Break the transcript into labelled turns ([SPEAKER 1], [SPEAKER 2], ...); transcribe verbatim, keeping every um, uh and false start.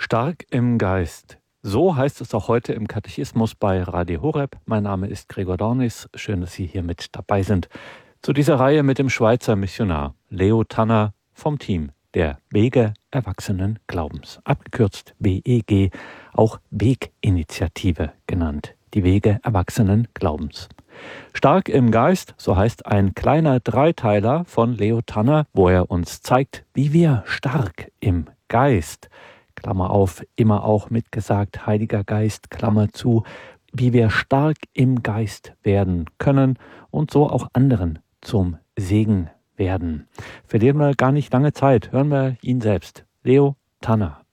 [SPEAKER 1] Stark im Geist. So heißt es auch heute im Katechismus bei Radio Horeb. Mein Name ist Gregor Dornis. Schön, dass Sie hier mit dabei sind. Zu dieser Reihe mit dem Schweizer Missionar Leo Tanner vom Team der Wege Erwachsenen Glaubens. Abgekürzt W E G, auch Weginitiative genannt. Die Wege Erwachsenen Glaubens. Stark im Geist, so heißt ein kleiner Dreiteiler von Leo Tanner, wo er uns zeigt, wie wir stark im Geist, Klammer auf, immer auch mitgesagt, Heiliger Geist, Klammer zu, wie wir stark im Geist werden können und so auch anderen zum Segen werden. Verlieren wir gar nicht lange Zeit, hören wir ihn selbst, Leo Tanner.